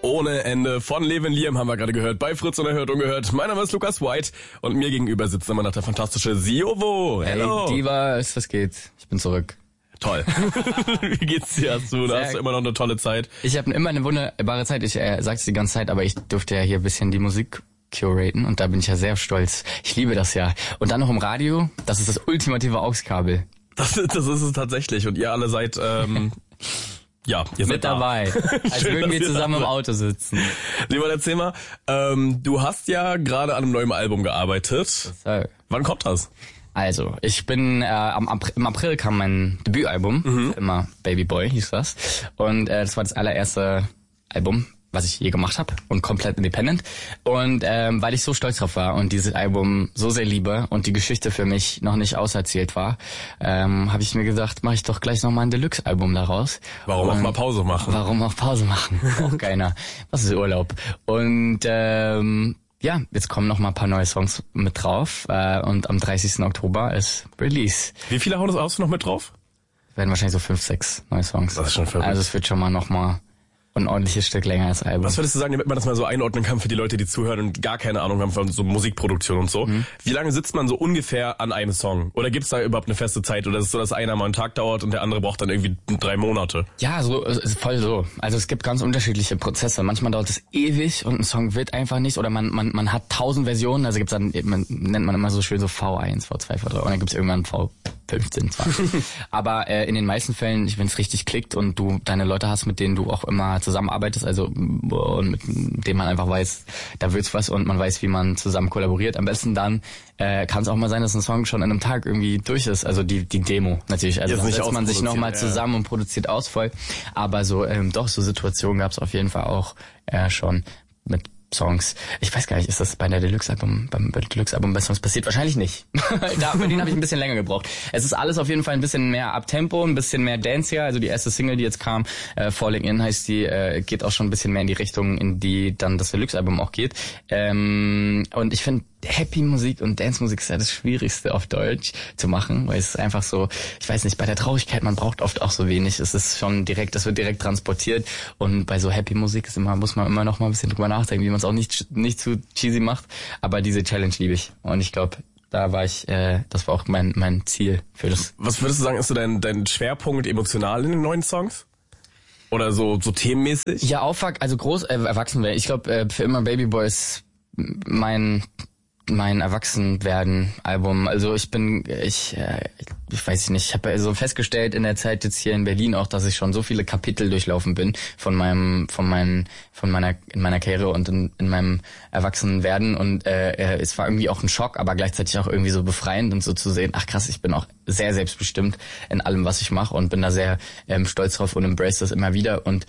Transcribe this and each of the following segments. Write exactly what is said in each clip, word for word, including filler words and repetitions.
ohne Ende von Levin Liam haben wir gerade gehört. Bei Fritz und Erhört Ungehört. Mein Name ist Lukas White und mir gegenüber sitzt immer noch der fantastische Siovo. Hello. Hey, Diva, was geht? Ich bin zurück. Toll. Wie geht's dir? Hast du, da hast du immer noch eine tolle Zeit? Ich habe immer eine wunderbare Zeit. Ich äh, sag's die ganze Zeit, aber ich durfte ja hier ein bisschen die Musik curaten und da bin ich ja sehr stolz. Ich liebe das ja. Und dann noch im Radio, das ist das ultimative A U X-Kabel. Das, das ist es tatsächlich und ihr alle seid... Ähm Ja, ihr seid mit dabei, da. Als würden wir zusammen im Auto sitzen. Lieber, erzähl mal, ähm, du hast ja gerade an einem neuen Album gearbeitet. So. Wann kommt das? Also, ich bin, äh, am April, im April kam mein Debütalbum, mhm. immer Baby Boy hieß das. Und äh, das war das allererste Album, was ich je gemacht habe und komplett independent. Und ähm, weil ich so stolz drauf war und dieses Album so sehr liebe und die Geschichte für mich noch nicht auserzählt war, ähm, habe ich mir gedacht, mache ich doch gleich nochmal ein Deluxe-Album daraus. Warum und auch mal Pause machen? Warum auch Pause machen? Auch keiner. Was ist Urlaub? Und ähm, ja, jetzt kommen noch mal ein paar neue Songs mit drauf äh, und am dreißigsten Oktober ist Release. Wie viele hast du noch mit drauf? Werden wahrscheinlich so fünf, sechs neue Songs. Das ist schon verrückt. Also es wird schon mal noch mal ein ordentliches Stück länger als Album. Was würdest du sagen, damit man das mal so einordnen kann für die Leute, die zuhören und gar keine Ahnung haben von so Musikproduktion und so? Mhm. Wie lange sitzt man so ungefähr an einem Song? Oder gibt's da überhaupt eine feste Zeit? Oder ist es so, dass einer mal einen Tag dauert und der andere braucht dann irgendwie drei Monate? Ja, so ist voll so. Also es gibt ganz unterschiedliche Prozesse. Manchmal dauert es ewig und ein Song wird einfach nicht. Oder man man man hat tausend Versionen. Also gibt's dann, man, nennt man immer so schön so V eins, V zwei, V drei. Und dann gibt's irgendwann V fünfzehn, zwanzig. Aber äh, in den meisten Fällen, wenn es richtig klickt und du deine Leute hast, mit denen du auch immer zusammenarbeitest, also und mit denen man einfach weiß, da wird's was und man weiß, wie man zusammen kollaboriert. Am besten dann äh, kann es auch mal sein, dass ein Song schon in einem Tag irgendwie durch ist. Also die die Demo natürlich. Also dann setzt man sich nochmal zusammen ja. und produziert aus voll. Aber so ähm, doch, so Situationen gab's auf jeden Fall auch äh, schon mit Songs. Ich weiß gar nicht, ist das bei der Deluxe-Album, beim Deluxe-Album bei Songs passiert? Wahrscheinlich nicht. da, für den habe ich ein bisschen länger gebraucht. Es ist alles auf jeden Fall ein bisschen mehr Uptempo, ein bisschen mehr Dancier. Also die erste Single, die jetzt kam, äh, Falling In heißt die, äh, geht auch schon ein bisschen mehr in die Richtung, in die dann das Deluxe-Album auch geht. Ähm, und ich finde, Happy-Musik und Dance-Musik ist ja das Schwierigste auf Deutsch zu machen, weil es ist einfach so, ich weiß nicht, bei der Traurigkeit, man braucht oft auch so wenig. Es ist schon direkt, das wird direkt transportiert und bei so Happy-Musik ist immer, muss man immer noch mal ein bisschen drüber nachdenken, wie man es auch nicht nicht zu cheesy macht, aber diese Challenge liebe ich und ich glaube, da war ich, äh, das war auch mein mein Ziel für das. Was würdest du sagen, ist so dein dein Schwerpunkt emotional in den neuen Songs? Oder so so themenmäßig? Ja, Aufwach, also groß äh, erwachsen werden. Ich glaube, äh, für immer Baby Boy ist mein mein Erwachsenwerden-Album. Also ich bin, ich, äh, ich weiß nicht, ich habe so festgestellt in der Zeit jetzt hier in Berlin auch, dass ich schon so viele Kapitel durchlaufen bin von meinem, von meinen, von meiner, in meiner Karriere und in, in meinem Erwachsenwerden und äh, es war irgendwie auch ein Schock, aber gleichzeitig auch irgendwie so befreiend und so zu sehen, ach krass, ich bin auch sehr selbstbestimmt in allem, was ich mache und bin da sehr ähm, stolz drauf und embrace das immer wieder und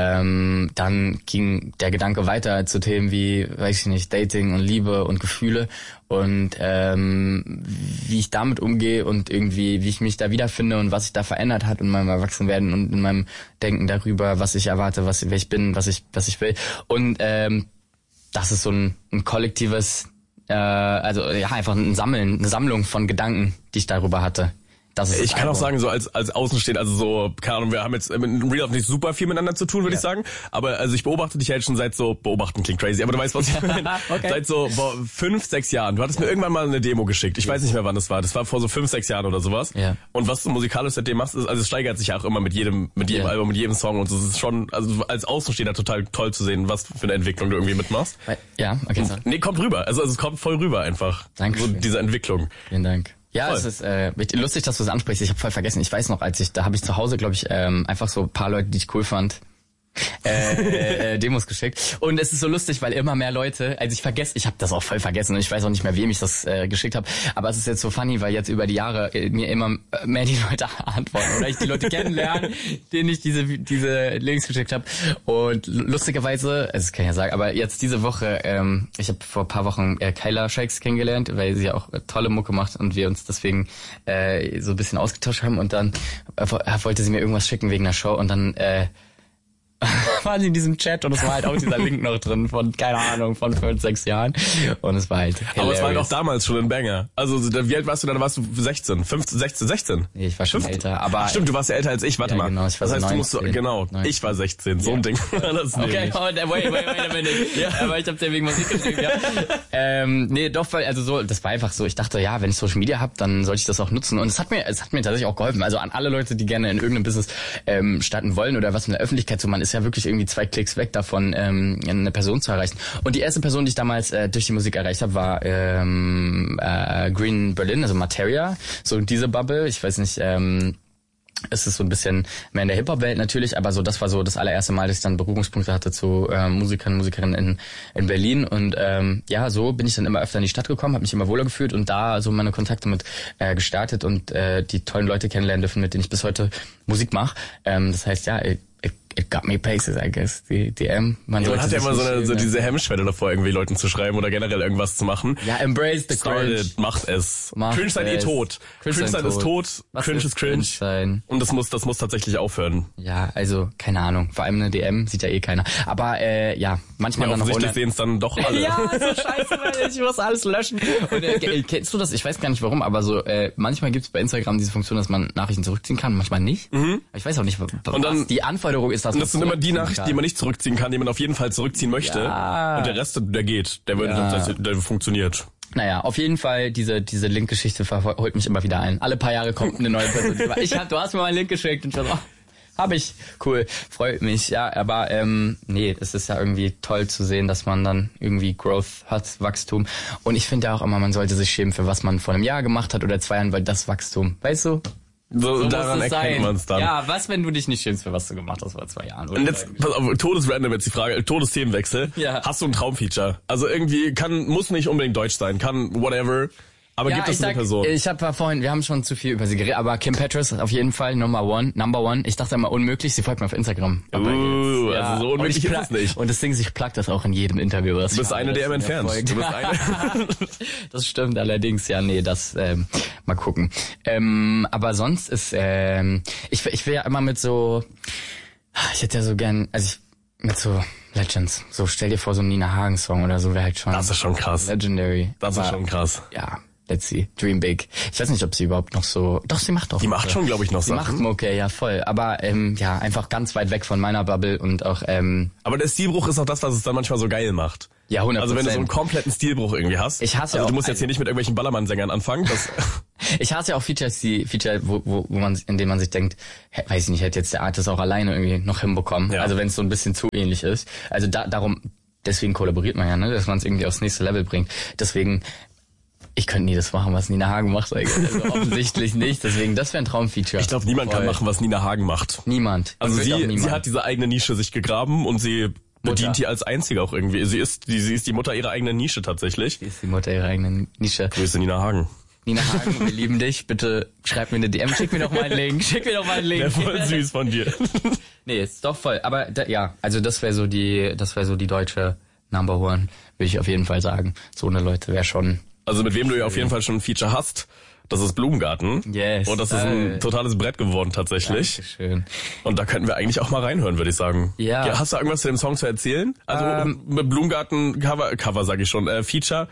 ähm, dann ging der Gedanke weiter zu Themen wie, weiß ich nicht, Dating und Liebe und Gefühle und ähm, wie ich damit umgehe und irgendwie, wie ich mich da wiederfinde und was sich da verändert hat in meinem Erwachsenwerden und in meinem Denken darüber, was ich erwarte, was wer ich bin, was ich was ich will. Und ähm, das ist so ein, ein kollektives, äh, also ja einfach ein Sammeln, eine Sammlung von Gedanken, die ich darüber hatte. Das ist ich kann Album. Auch sagen, so als als Außenstehender, also so, keine Ahnung, wir haben jetzt mit Real Life nicht super viel miteinander zu tun, würde ja. ich sagen. Aber also ich beobachte dich ja jetzt schon seit so, beobachten klingt crazy, aber du weißt, was ich meine. Okay. Seit so boah, fünf, sechs Jahren. Du hattest mir irgendwann mal eine Demo geschickt. Ich weiß nicht mehr, wann das war. Das war vor so fünf, sechs Jahren oder sowas. Ja. Und was du musikalisch seitdem machst, ist, also es steigert sich ja auch immer mit jedem, mit jedem ja. Album, mit jedem Song. Und es ist schon, also als Außenstehender total toll zu sehen, was für eine Entwicklung du irgendwie mitmachst. Ja, okay. Und, nee, kommt rüber. Also, also es kommt voll rüber einfach. Danke. So diese Entwicklung. Vielen Dank. Ja, voll. Es ist äh, lustig, dass du es ansprichst. Ich habe voll vergessen. Ich weiß noch, als ich da habe ich zu Hause, glaube ich, ähm, einfach so ein paar Leute, die ich cool fand, äh, äh, Demos geschickt. Und es ist so lustig, weil immer mehr Leute, also ich vergesse, ich habe das auch voll vergessen und ich weiß auch nicht mehr, wem ich das äh, geschickt habe, aber es ist jetzt so funny, weil jetzt über die Jahre äh, mir immer mehr die Leute antworten oder ich die Leute kennenlerne, denen ich diese diese Links geschickt habe. Und lustigerweise, also das kann ich ja sagen, aber jetzt diese Woche, ähm, ich habe vor ein paar Wochen äh, Kyla Shakes kennengelernt, weil sie ja auch äh, tolle Mucke macht und wir uns deswegen äh, so ein bisschen ausgetauscht haben und dann äh, wollte sie mir irgendwas schicken wegen der Show und dann äh, quasi in diesem Chat und es war halt auch dieser Link noch drin von, keine Ahnung, von fünf, sechs Jahren. Und es war halt hilarious. Aber es war halt auch damals schon ein Banger. Also wie alt warst du dann? Da warst du sechzehn, fünfzehn, sechzehn, sechzehn? Nee, ich war schon fünfzehn. älter. Aber Ach, stimmt, du warst ja älter als ich, warte ja, mal. Genau, ich war das heißt, so du musst so, genau, neunzehn. Ich war sechzehn, so ja. ein Ding. Das okay, oh, wait, wait, wait a minute. Ja. Aber ich hab dir wegen Musik geschrieben, ja. ähm, nee, doch, weil, also so, das war einfach so, ich dachte, ja, wenn ich Social Media hab, dann sollte ich das auch nutzen. Und es hat mir, es hat mir tatsächlich auch geholfen. Also an alle Leute, die gerne in irgendeinem Business ähm, starten wollen oder was in der Öffentlichkeit so, man ist ja wirklich irgendwie zwei Klicks weg davon, ähm, eine Person zu erreichen. Und die erste Person, die ich damals äh, durch die Musik erreicht habe, war ähm, äh, Green Berlin, also Materia, so diese Bubble. Ich weiß nicht, ähm, es ist so ein bisschen mehr in der Hip-Hop-Welt natürlich, aber so das war so das allererste Mal, dass ich dann Berührungspunkte hatte zu äh, Musikern, Musikerinnen in in Berlin und ähm, ja, so bin ich dann immer öfter in die Stadt gekommen, habe mich immer wohler gefühlt und da so meine Kontakte mit äh, gestartet und äh, die tollen Leute kennenlernen dürfen, mit denen ich bis heute Musik mache. Ähm, das heißt, ja, it, it, it got me places, I guess, die D M. Man, ja, man hat ja immer so, eine, so diese Hemmschwelle davor, irgendwie Leuten zu schreiben oder generell irgendwas zu machen. Ja, embrace the cringe. Macht es. Macht cringe sein eh tot. Cringe, cringe sein ist tot. Was cringe ist cringe. Sein? Und das muss, das muss tatsächlich aufhören. Ja, also, keine Ahnung. Vor allem eine D M sieht ja eh keiner. Aber, äh, ja, manchmal ja, dann noch offensichtlich sehen es dann doch alle. Ja, so scheiße, weil ich muss alles löschen. Und, äh, kennst du das? Ich weiß gar nicht warum, aber so, äh, manchmal gibt's bei Instagram diese Funktion, dass man Nachrichten zurückziehen kann, manchmal nicht. Mhm. Ich weiß auch nicht, was und dann, die Anforderung ist, dass und das sind immer die Nachrichten, die man nicht zurückziehen kann, die man auf jeden Fall zurückziehen möchte. Ja. Und der Rest, der geht, der, wird, ja. der, der funktioniert. Naja, auf jeden Fall, diese diese Link-Geschichte verholt mich immer wieder ein. Alle paar Jahre kommt eine neue Person. Ich hab, du hast mir mal einen Link geschickt und schon so, oh, hab ich. Cool, freut mich. Ja, aber ähm, nee, es ist ja irgendwie toll zu sehen, dass man dann irgendwie Growth hat, Wachstum. Und ich finde ja auch immer, man sollte sich schämen für was man vor einem Jahr gemacht hat oder zwei Jahren, weil das Wachstum, weißt du? So, so daran erkennt man es dann. Ja, was, wenn du dich nicht schämst für was du gemacht hast vor zwei Jahren? Und jetzt, pass auf, Todesrandom jetzt die Frage, Todesthemenwechsel. Ja. Hast du ein Traumfeature? Also irgendwie kann, muss nicht unbedingt deutsch sein, kann whatever. Aber ja, gibt es eine sag, Person? Ich habe vorhin, wir haben schon zu viel über sie geredet, aber Kim Petras auf jeden Fall Number One, Number One. Ich dachte immer unmöglich, sie folgt mir auf Instagram. Aber uh, jetzt, ja. Also so unmöglich ist es nicht. Und das Ding, ich plug das auch in jedem Interview. Was du bist eine D M entfernt. Du bist eine. Das stimmt allerdings, ja, nee, das, ähm, mal gucken. Ähm, aber sonst ist, ähm, ich, ich will ja immer mit so, ich hätte ja so gern, also ich, mit so Legends. So, stell dir vor, so ein Nina Hagen Song oder so wäre halt schon. Das ist schon krass. Legendary. Das aber, ist schon krass. Ja. Let's see. Dream big. Ich weiß nicht, ob sie überhaupt noch so... Doch, sie macht doch. Die macht schon, glaube ich, noch sie Sachen. Sie macht okay, ja, voll. Aber ähm, ja, einfach ganz weit weg von meiner Bubble und auch... ähm Aber der Stilbruch ist auch das, was es dann manchmal so geil macht. Ja, hundert Prozent. Also wenn du so einen kompletten Stilbruch irgendwie hast. Ich hasse also auch, du musst jetzt hier nicht mit irgendwelchen Ballermann-Sängern anfangen. Das ich hasse ja auch Features, die Feature, wo, wo, wo man, in denen man sich denkt, hä, weiß ich nicht, hätte jetzt der Artist auch alleine irgendwie noch hinbekommen. Ja. Also wenn es so ein bisschen zu ähnlich ist. Also da, darum, deswegen kollaboriert man ja, ne, dass man es irgendwie aufs nächste Level bringt. Deswegen... Ich könnte nie das machen, was Nina Hagen macht. Also offensichtlich nicht. Deswegen, das wäre ein Traumfeature. Ich glaube, niemand Voll. kann machen, was Nina Hagen macht. Niemand. Also sie, niemand. sie hat diese eigene Nische sich gegraben und sie bedient Mutter. die als einzige auch irgendwie. Sie ist die, sie ist die Mutter ihrer eigenen Nische tatsächlich. Sie ist die Mutter ihrer eigenen Nische. Grüße Nina Hagen. Nina Hagen, wir lieben dich. Bitte schreib mir eine D M, schick mir doch mal einen Link. Schick mir doch mal einen Link. Wäre voll süß von dir. Nee, ist doch voll. Aber da, ja, also das wäre so die, das wäre so die deutsche Number One, würde ich auf jeden Fall sagen. So eine Leute wäre schon... Also mit wem du ja auf jeden Fall schon ein Feature hast, das ist Blumengarten. Yes. Und das ist ein totales Brett geworden tatsächlich. Dankeschön. Und da könnten wir eigentlich auch mal reinhören, würde ich sagen. Ja. ja. Hast du irgendwas zu dem Song zu erzählen? Also ähm, mit Blumengarten Cover, Cover sage ich schon, äh, Feature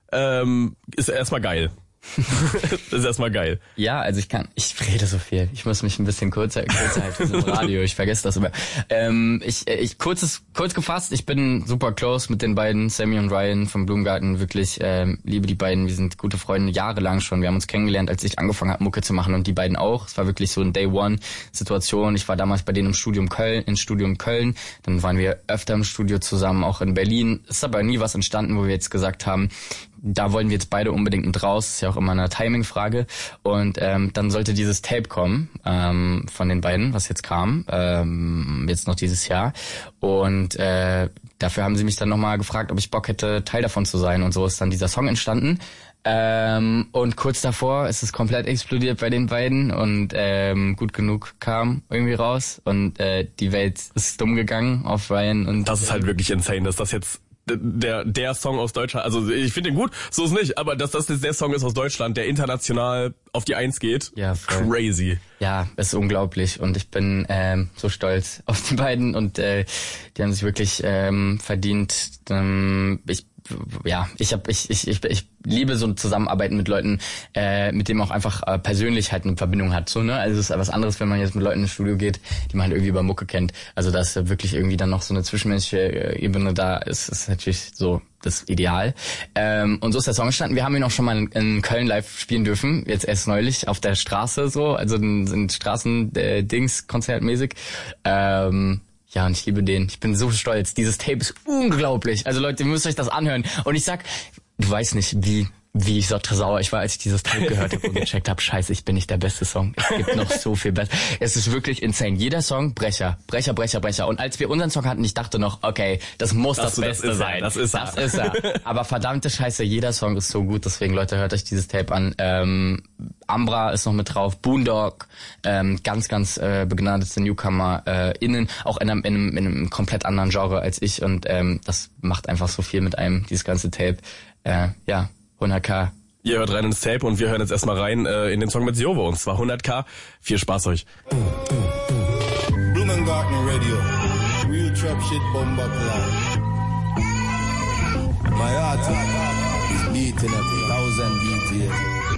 ähm, ist erstmal geil. Das ist erstmal geil. Ja, also ich kann, ich rede so viel. Ich muss mich ein bisschen kürzer, kürzer halten im Radio. Ich vergesse das immer. Ähm, ich, ich kurzes, kurz gefasst. Ich bin super close mit den beiden, Sammy und Ryan vom Blumengarten. Wirklich ähm, liebe die beiden. Wir sind gute Freunde jahrelang schon. Wir haben uns kennengelernt, als ich angefangen habe, Mucke zu machen und die beiden auch. Es war wirklich so eine Day One Situation. Ich war damals bei denen im Studium Köln, im Studium Köln. Dann waren wir öfter im Studio zusammen, auch in Berlin. Es ist aber nie was entstanden, wo wir jetzt gesagt haben, da wollen wir jetzt beide unbedingt mit raus. Ist ja auch immer eine Timing-Frage. Und ähm, dann sollte dieses Tape kommen ähm, von den beiden, was jetzt kam, ähm, jetzt noch dieses Jahr. Und äh, dafür haben sie mich dann nochmal gefragt, ob ich Bock hätte, Teil davon zu sein. Und so ist dann dieser Song entstanden. Ähm, und kurz davor ist es komplett explodiert bei den beiden und ähm, Gut genug kam irgendwie raus. Und äh, die Welt ist dumm gegangen auf Ryan. Und das ist halt wirklich insane, dass das jetzt der der Song aus Deutschland, also ich finde ihn gut, so ist nicht, aber dass das jetzt der Song ist aus Deutschland, der international auf die Eins geht, ja, voll. Crazy. Ja, es ist unglaublich und ich bin ähm, so stolz auf die beiden und äh, die haben sich wirklich ähm, verdient. Ähm, ich ja, ich habe ich, ich ich ich liebe so ein Zusammenarbeiten mit Leuten, äh, mit dem man auch einfach äh, persönlich halt eine Verbindung hat, so, ne? Also es ist was anderes, wenn man jetzt mit Leuten ins Studio geht, die man halt irgendwie über Mucke kennt. Also da ist wirklich irgendwie dann noch so eine zwischenmenschliche Ebene da, ist ist natürlich so das Ideal. Ähm, und so ist der Song entstanden. Wir haben ihn auch schon mal in, in Köln live spielen dürfen, jetzt erst neulich auf der Straße so, also in, in Straßen-Dings, konzertmäßig. Ähm, Ja, und ich liebe den. Ich bin so stolz. Dieses Tape ist unglaublich. Also Leute, ihr müsst euch das anhören. Und ich sag, du weißt nicht, wie wie ich so trauer ich war, als ich dieses Tape gehört habe und gecheckt habe, scheiße, ich bin nicht der beste Song. Es gibt noch so viel besser. Es ist wirklich insane. Jeder Song, Brecher, Brecher, Brecher, Brecher. Und als wir unseren Song hatten, ich dachte noch, okay, das muss das, das Beste das sein. Das ist er. Das ist er. Aber verdammte Scheiße, jeder Song ist so gut. Deswegen, Leute, hört euch dieses Tape an. Ähm, Ambra ist noch mit drauf, Boondock, ähm, ganz, ganz äh, begnadete Newcomer äh, innen, auch in einem, in, einem, in einem komplett anderen Genre als ich. Und ähm, das macht einfach so viel mit einem, dieses ganze Tape. Äh, ja, hunderttausend. Ihr hört rein ins Tape und wir hören jetzt erstmal rein äh, in den Song mit Siovo und zwar hunderttausend. Viel Spaß euch. Blumengarten Radio, real trap shit bomba cloud. My heart is beating at a thousand beats here.